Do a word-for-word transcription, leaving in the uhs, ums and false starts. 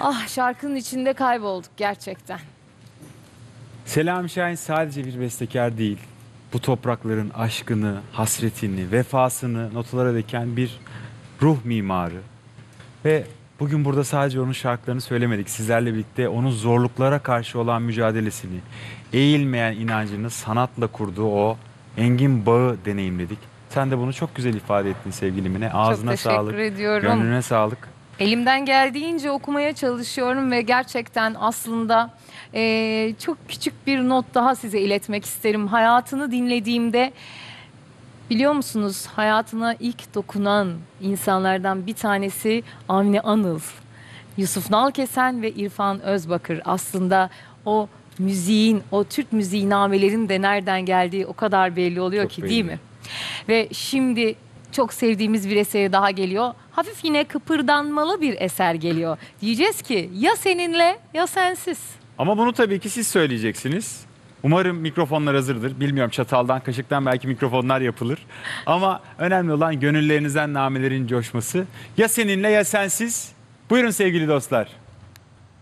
Ah, şarkının içinde kaybolduk gerçekten. Selami Şahin sadece bir bestekar değil. Bu toprakların aşkını, hasretini, vefasını notalara döken bir ruh mimarı. Ve bugün burada sadece onun şarkılarını söylemedik. Sizlerle birlikte onun zorluklara karşı olan mücadelesini, eğilmeyen inancını sanatla kurduğu o engin bağı deneyimledik. Sen de bunu çok güzel ifade ettin sevgili Mine. Ağzına teşekkür sağlık, ediyorum. gönlüne sağlık. Elimden geldiğince okumaya çalışıyorum ve gerçekten aslında eee, çok küçük bir not daha size iletmek isterim. Hayatını dinlediğimde biliyor musunuz, hayatına ilk dokunan insanlardan bir tanesi Avni Anıl, Yusuf Nalkesen ve İrfan Özbakır. Aslında o müziğin, o Türk müziği namelerin de nereden geldiği o kadar belli oluyor Çok ki, belli. değil mi? Ve şimdi çok sevdiğimiz bir eseri daha geliyor. Hafif yine kıpırdanmalı bir eser geliyor. Diyeceğiz ki ya seninle ya sensiz. Ama bunu tabii ki siz söyleyeceksiniz. Umarım mikrofonlar hazırdır. Bilmiyorum, çataldan kaşıktan belki mikrofonlar yapılır. Ama önemli olan gönüllerinizden namelerin coşması. Ya seninle ya sensiz. Buyurun sevgili dostlar.